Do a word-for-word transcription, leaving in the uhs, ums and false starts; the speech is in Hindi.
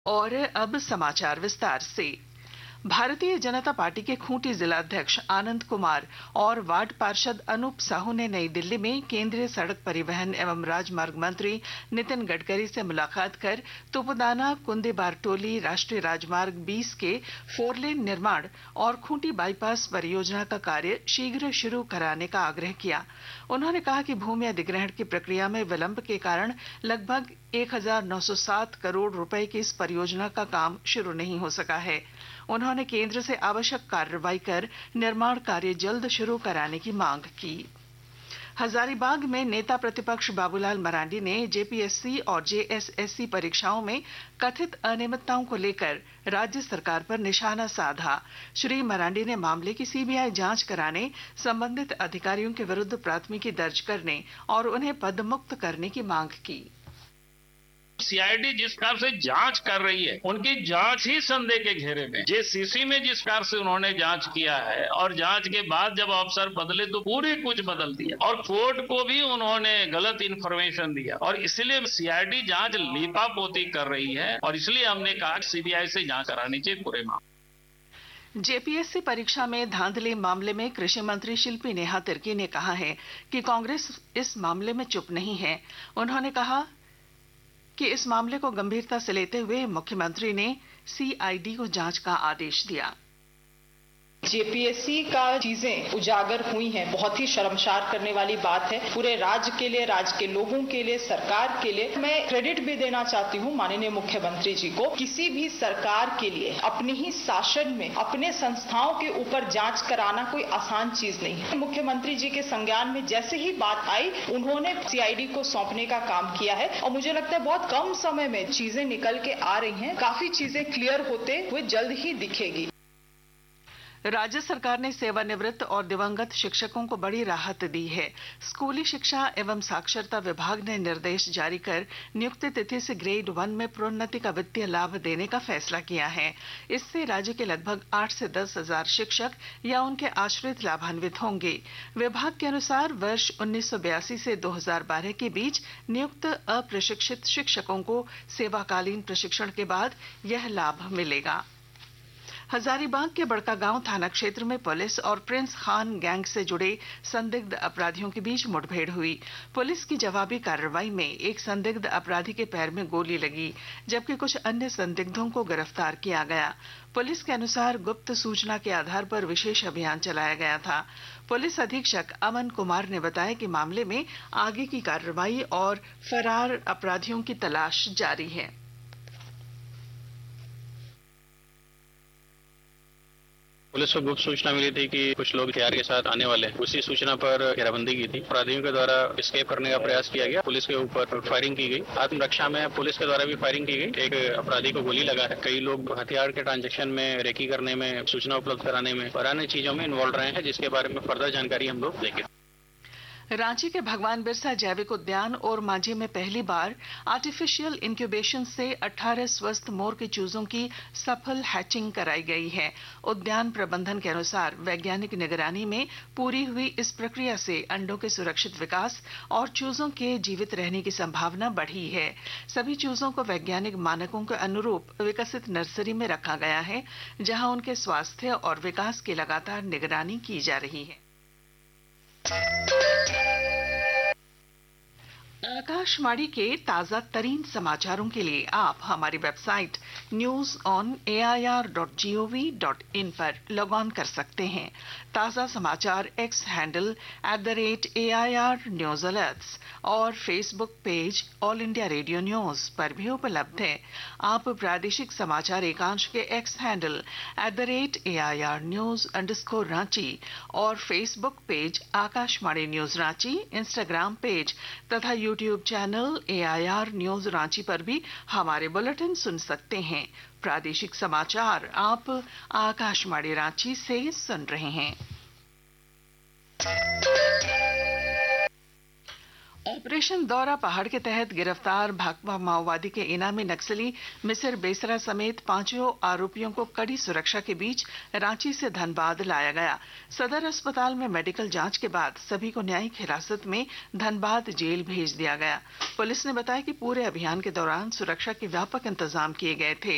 और अब समाचार विस्तार से। भारतीय जनता पार्टी के खूंटी जिला अध्यक्ष आनंद कुमार और वार्ड पार्षद अनूप साहू ने नई दिल्ली में केंद्रीय सड़क परिवहन एवं राजमार्ग मंत्री नितिन गडकरी से मुलाकात कर तुपुदाना कुंदी बारटोली राष्ट्रीय राजमार्ग बीस के फोरलेन निर्माण और खूंटी बाईपास परियोजना का कार्य शीघ्र शुरू कराने का आग्रह किया। उन्होंने कहा कि भूमि अधिग्रहण की प्रक्रिया में विलंब के कारण लगभग एक हजार नौ सौ सात करोड़ रुपए की इस परियोजना का काम शुरू नहीं हो सका है। उन्होंने केंद्र से आवश्यक कार्रवाई कर निर्माण कार्य जल्द शुरू कराने की मांग की। हजारीबाग में नेता प्रतिपक्ष बाबूलाल मरांडी ने जेपीएससी और जेएसएससी परीक्षाओं में कथित अनियमितताओं को लेकर राज्य सरकार पर निशाना साधा। श्री मरांडी ने मामले की सीबीआई जांच कराने, संबंधित अधिकारियों के विरुद्ध प्राथमिकी दर्ज करने और उन्हें पदमुक्त करने की मांग की। सीआईडी जिस प्रकार से जांच कर रही है, उनकी जांच ही संदेह के घेरे में। जेसीसी में जिस प्रकार से उन्होंने जांच किया है और जांच के बाद जब अफसर बदले तो पूरे कुछ बदल दिया और कोर्ट को भी उन्होंने गलत इंफॉर्मेशन दिया और इसलिए सीआईडी जांच लीपापोती कर रही है और इसलिए हमने कहा सीबीआई से जांच करानी चाहिए पूरे मामले। जेपीएससी परीक्षा में धांधली मामले में कृषि मंत्री शिल्पी नेहा तिर्की ने कहा है कि कांग्रेस इस मामले में चुप नहीं है। उन्होंने कहा कि इस मामले को गंभीरता से लेते हुए मुख्यमंत्री ने सीआईडी को जांच का आदेश दिया। जेपीएससी का चीजें उजागर हुई हैं, बहुत ही शर्मसार करने वाली बात है पूरे राज्य के लिए, राज्य के लोगों के लिए, सरकार के लिए। मैं क्रेडिट भी देना चाहती हूं माननीय मुख्यमंत्री जी को। किसी भी सरकार के लिए अपने ही शासन में अपने संस्थाओं के ऊपर जांच कराना कोई आसान चीज नहीं है। मुख्यमंत्री जी के संज्ञान में जैसे ही बात आई, उन्होंने सीआईडी को सौंपने का काम किया है और मुझे लगता है बहुत कम समय में चीजें निकल के आ रही हैं। काफी चीजें क्लियर होते हुए जल्द ही दिखेगी। राज्य सरकार ने सेवानिवृत्त और दिवंगत शिक्षकों को बड़ी राहत दी है। स्कूली शिक्षा एवं साक्षरता विभाग ने निर्देश जारी कर नियुक्ति तिथि से ग्रेड वन में प्रोन्नति का वित्तीय लाभ देने का फैसला किया है। इससे राज्य के लगभग आठ से दस हजार शिक्षक या उनके आश्रित लाभान्वित होंगे। विभाग के अनुसार वर्ष उन्नीस सौ बयासी से दो हजार बारह के बीच नियुक्त अप्रशिक्षित शिक्षकों को सेवाकालीन प्रशिक्षण के बाद यह लाभ मिलेगा। हजारीबाग के बड़कागांव थाना क्षेत्र में पुलिस और प्रिंस खान गैंग से जुड़े संदिग्ध अपराधियों के बीच मुठभेड़ हुई। पुलिस की जवाबी कार्रवाई में एक संदिग्ध अपराधी के पैर में गोली लगी, जबकि कुछ अन्य संदिग्धों को गिरफ्तार किया गया। पुलिस के अनुसार गुप्त सूचना के आधार पर विशेष अभियान चलाया गया था। पुलिस अधीक्षक अमन कुमार ने बताया कि मामले में आगे की कार्रवाई और फरार अपराधियों की तलाश जारी है। पुलिस को गुप्त सूचना मिली थी कि कुछ लोग हथियार के साथ आने वाले हैं। उसी सूचना पर घेराबंदी की थी। अपराधियों के द्वारा एस्केप करने का प्रयास किया गया। पुलिस के ऊपर फायरिंग की गई। आत्मरक्षा में पुलिस के द्वारा भी फायरिंग की गई। एक अपराधी को गोली लगा है। कई लोग हथियार के ट्रांजैक्शन में रेकी करने में, सूचना उपलब्ध कराने में और अन्य चीजों में इन्वॉल्व रहे हैं, जिसके बारे में फर्दर जानकारी हम लोग देंगे। रांची के भगवान बिरसा जैविक उद्यान और मांझी में पहली बार आर्टिफिशियल इंक्यूबेशन से अठारह स्वस्थ मोर के चूजों की सफल हैचिंग कराई गई है। उद्यान प्रबंधन के अनुसार वैज्ञानिक निगरानी में पूरी हुई इस प्रक्रिया से अंडों के सुरक्षित विकास और चूजों के जीवित रहने की संभावना बढ़ी है। सभी चूजों को वैज्ञानिक मानकों के अनुरूप विकसित नर्सरी में रखा गया है, जहां उनके स्वास्थ्य और विकास की लगातार निगरानी की जा रही है। आकाशवाणी के ताजा तरीन समाचारों के लिए आप हमारी website news on A I R dot G O V dot in पर लॉग ऑन कर सकते हैं। ताजा समाचार x handle at the rate A I R news alerts और Facebook page all India radio news पर भी उपलब्ध है। आप प्रादेशिक समाचार एकांश के x handle at the rate A I R news underscore Ranchi और Facebook page Akashvani news Ranchi, Instagram page तथा YouTube channel A I R news Ranchi पर भी हमारे बुलेटिन सुन सकते हैं। प्रादेशिक समाचार आप आकाशवाणी रांची से सुन रहे हैं। ऑपरेशन दौरा पहाड़ के तहत गिरफ्तार भाकपा माओवादी के इनामी नक्सली मिसिर बेसरा समेत पांचों आरोपियों को कड़ी सुरक्षा के बीच रांची से धनबाद लाया गया। सदर अस्पताल में मेडिकल जांच के बाद सभी को न्यायिक हिरासत में धनबाद जेल भेज दिया गया। पुलिस ने बताया कि पूरे अभियान के दौरान सुरक्षा के व्यापक इंतजाम किए गए थे।